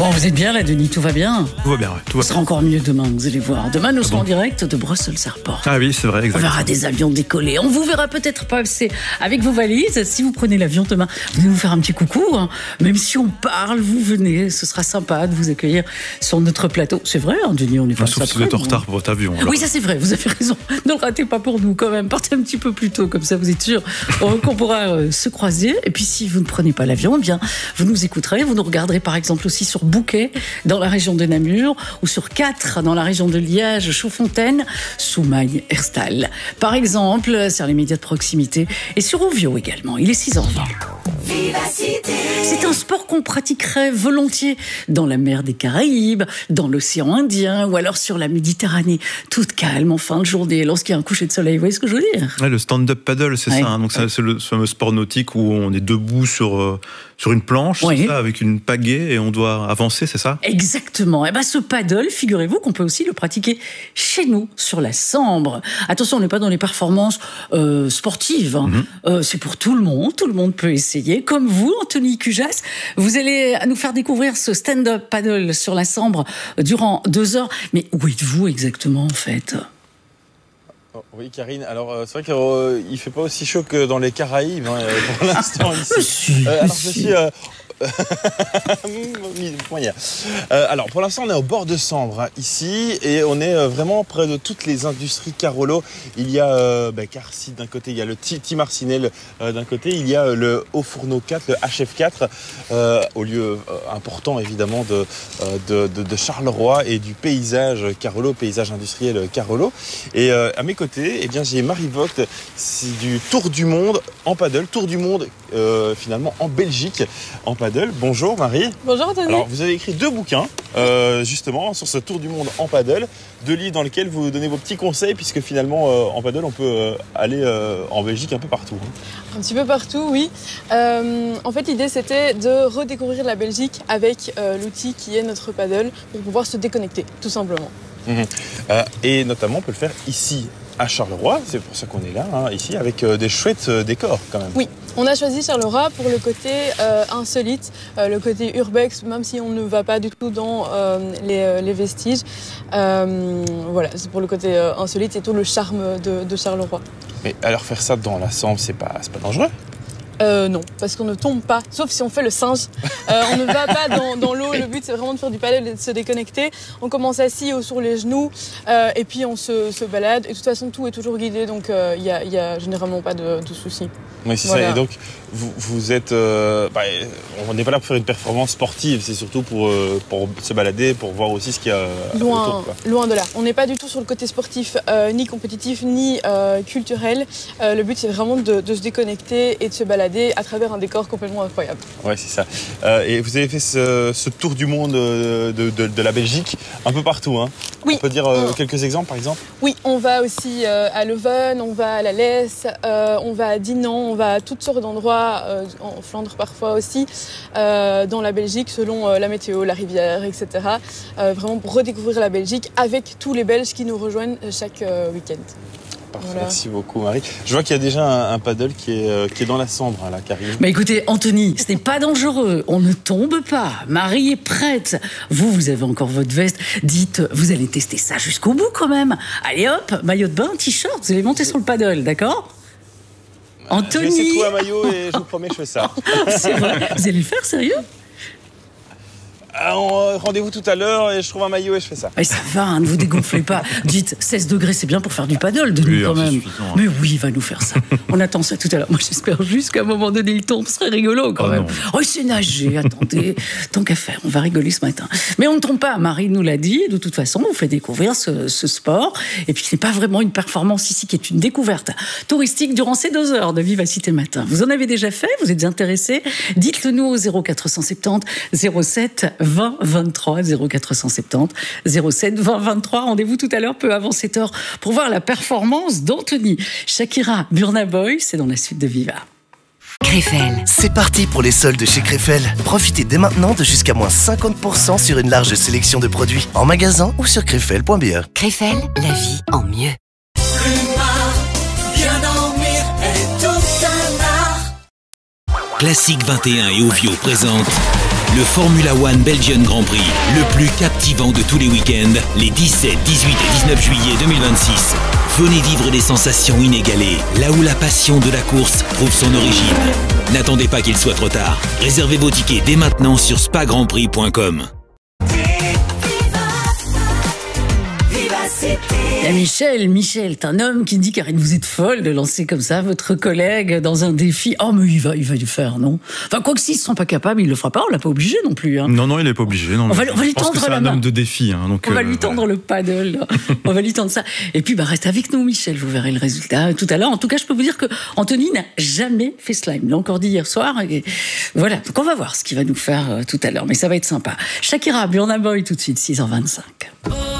Bon, vous êtes bien là, Denis, tout va bien? Tout va bien, ouais. Tout va Ce sera encore mieux demain, vous allez voir. Demain, nous serons en direct de Brussels Airport. Ah oui, c'est vrai, On exactement. verra des avions décoller. On vous verra peut-être passer avec vos valises. Si vous prenez l'avion demain, venez nous faire un petit coucou. Hein. Même si on parle, vous venez. Ce sera sympa de vous accueillir sur notre plateau. C'est vrai, hein, Denis, on est pas Sauf si vous êtes en retard pour votre avion. Alors. Oui, ça c'est vrai, vous avez raison. Ne le ratez pas pour nous quand même. Partez un petit peu plus tôt, comme ça vous êtes sûr qu'on pourra se croiser. Et puis si vous ne prenez pas l'avion, eh bien, vous nous écouterez. Vous nous regarderez par exemple aussi sur Bouquet, dans la région de Namur, ou sur 4 dans la région de Liège, Chaudfontaine, Soumagne, Herstal. Par exemple, sur les médias de proximité et sur Ovio également. Il est 6h20. C'est un sport qu'on pratiquerait volontiers dans la mer des Caraïbes, dans l'océan Indien ou alors sur la Méditerranée, toute calme en fin de journée, lorsqu'il y a un coucher de soleil. Vous voyez ce que je veux dire? Ouais, le stand-up paddle, c'est ça. Hein. Donc c'est le fameux sport nautique où on est debout sur une planche, c'est ça, avec une pagaie et on doit avancer, c'est ça? Exactement. Et ben ce paddle, figurez-vous qu'on peut aussi le pratiquer chez nous, sur la Sambre. Attention, on n'est pas dans les performances sportives. Hein. C'est pour tout le monde peut essayer. Comme vous, Anthony Cujas, vous allez nous faire découvrir ce stand-up paddle sur la Sambre durant 2 heures. Mais où êtes-vous exactement en fait? Oui, Karine. Alors, c'est vrai qu'il ne fait pas aussi chaud que dans les Caraïbes hein, pour l'instant ici. Alors, je suis... alors pour l'instant on est au bord de Sambre hein, ici et on est vraiment près de toutes les industries Carolo. Il y a Carcide d'un côté, il y a le Timarcinel d'un côté, il y a le Haut-Fourneau 4, le HF4 au lieu important évidemment de Charleroi et du paysage Carolo, paysage industriel Carolo. Et à mes côtés, eh bien, j'ai Marie Vogt, c'est du Tour du Monde en paddle, Tour du Monde finalement en Belgique en paddle. Bonjour Marie. Bonjour Anthony. Alors vous avez écrit 2 bouquins justement sur ce tour du monde en paddle, 2 livres dans lesquels vous donnez vos petits conseils puisque finalement en paddle on peut aller en Belgique un peu partout. Hein. Un petit peu partout, oui. En fait l'idée c'était de redécouvrir la Belgique avec l'outil qui est notre paddle pour pouvoir se déconnecter tout simplement. Et notamment on peut le faire ici à Charleroi, c'est pour ça qu'on est là, hein, ici, avec des chouettes décors quand même. Oui, on a choisi Charleroi pour le côté insolite, le côté urbex, même si on ne va pas du tout dans les vestiges. Voilà, c'est pour le côté insolite et tout le charme de Charleroi. Mais alors faire ça dans la Sambre, c'est pas dangereux? Non, parce qu'on ne tombe pas, sauf si on fait le singe. On ne va pas dans l'eau, le but c'est vraiment de faire du paddle et de se déconnecter. On commence assis ou sur les genoux et puis on se balade. Et de toute façon tout est toujours guidé, donc il y a généralement pas de soucis. Oui, c'est ça, et donc vous êtes... on n'est pas là pour faire une performance sportive, c'est surtout pour se balader, pour voir aussi ce qu'il y a autour. Loin de là, on n'est pas du tout sur le côté sportif, ni compétitif, ni culturel. Le but c'est vraiment de se déconnecter et de se balader à travers un décor complètement incroyable. Ouais, c'est ça. Et vous avez fait ce tour du monde de la Belgique un peu partout, hein? Oui. On peut dire quelques exemples, par exemple? Oui, on va aussi à Leuven, on va à la Lesse, on va à Dinan, on va à toutes sortes d'endroits, en Flandre parfois aussi, dans la Belgique, selon la météo, la rivière, etc. Vraiment pour redécouvrir la Belgique avec tous les Belges qui nous rejoignent chaque week-end. Parfait, voilà. Merci beaucoup Marie. Je vois qu'il y a déjà un paddle qui est dans la Sambre, là, Karine. Mais écoutez, Anthony, ce n'est pas dangereux. On ne tombe pas. Marie est prête. Vous avez encore votre veste. Dites, vous allez tester ça jusqu'au bout quand même. Allez hop, maillot de bain, t-shirt, vous allez monter sur le paddle, d'accord? Anthony. Je vais essayer de trouver un maillot et je vous promets, je fais ça. C'est vrai. Vous allez le faire, sérieux? Rendez-vous tout à l'heure et je trouve un maillot et je fais ça. Mais ça va, hein, ne vous dégonflez pas. Dites, 16 degrés, c'est bien pour faire du paddle, de nous quand même. Hein. Mais oui, il va nous faire ça. On attend ça tout à l'heure. Moi, j'espère juste qu'à un moment donné, il tombe. Ce serait rigolo quand même. Non. Oh, c'est nager, attendez. Tant qu'à faire, on va rigoler ce matin. Mais on ne tombe pas, Marie nous l'a dit. De toute façon, on vous fait découvrir ce sport. Et puis, ce n'est pas vraiment une performance ici qui est une découverte touristique durant ces 2 heures de Vivacité Matin. Vous en avez déjà fait? Vous êtes intéressé? Dites-le nous au 0470 07 20 23 0470 07 20 23. Rendez-vous tout à l'heure, peu avant 7h, pour voir la performance d'Anthony. Shakira, Burna Boy, c'est dans la suite de Viva. Krefel. C'est parti pour les soldes chez Krefel. Profitez dès maintenant de jusqu'à moins 50% sur une large sélection de produits en magasin ou sur krefel.be. Krefel, la vie en mieux. Bien dormir est tout un art. Classique 21 et Ovio présentent le Formula One Belgian Grand Prix, le plus captivant de tous les week-ends, les 17, 18 et 19 juillet 2026. Venez vivre des sensations inégalées, là où la passion de la course trouve son origine. N'attendez pas qu'il soit trop tard. Réservez vos tickets dès maintenant sur spagrandprix.com. Il y a Michel, t'es un homme qui dit Karine, vous êtes folle de lancer comme ça votre collègue dans un défi. Oh mais il va le faire, non? Enfin quoi que s'ils ne sont pas capables, il le fera pas, on l'a pas obligé non plus. Hein. Non, il est pas obligé. Non, on va lui tendre la main. C'est un homme de défi. Hein, donc, on va lui tendre le paddle, là. On va lui tendre ça. Et puis reste avec nous Michel, vous verrez le résultat tout à l'heure. En tout cas, je peux vous dire que Anthony n'a jamais fait slime. Il l'a encore dit hier soir. Et voilà, donc on va voir ce qu'il va nous faire tout à l'heure, mais ça va être sympa. Shakira, Burna Boy tout de suite, 6h25.